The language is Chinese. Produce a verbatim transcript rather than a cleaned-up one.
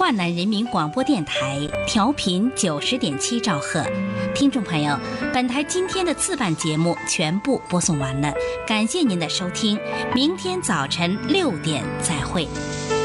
万南人民广播电台，调频九十点七兆赫。听众朋友，本台今天的次版节目全部播送完了，感谢您的收听，明天早晨六点再会。